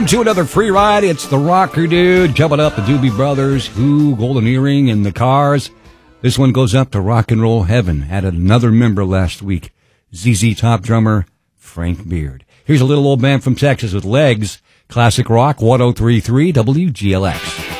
To another free ride. It's the Rocker Dude. Jumping up the Doobie Brothers, Who, Golden Earring, and the Cars. This one goes up to Rock and Roll Heaven. Added another member last week, ZZ Top drummer Frank Beard. Here's a little old band from Texas with Legs. Classic Rock 103.3 WGLX.